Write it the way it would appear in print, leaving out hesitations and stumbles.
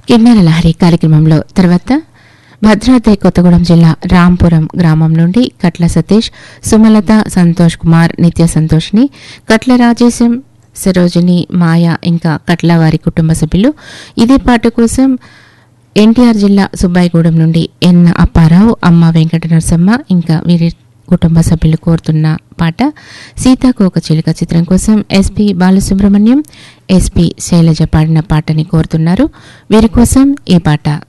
కిన్నెర లహరి కార్యక్రమంలో తర్వాత భద్రాద్రి కొత్తగూడెం జిల్లా రాంపురం గ్రామం నుండి కట్ల సతీష్, సుమలత, సంతోష్ కుమార్, నిత్య సంతోష్ని, కట్ల రాజేశం, సరోజిని, మాయ ఇంకా కట్ల వారి కుటుంబ సభ్యులు ఇదే పాట కోసం ఎన్టీఆర్ జిల్లా సుబ్బాయిగూడెం నుండి ఎన్ అప్పారావు, అమ్మ వెంకట నరసమ్మ ఇంకా వీరి కుటుంబ సభ్యులు కోరుతున్న పాట సీతాకోక చిలుక చిత్రం కోసం ఎస్పి బాలసుబ్రహ్మణ్యం, ఎస్పి శైలజ పాడిన పాటని కోరుతున్నారు. వీరి కోసం ఈ పాట.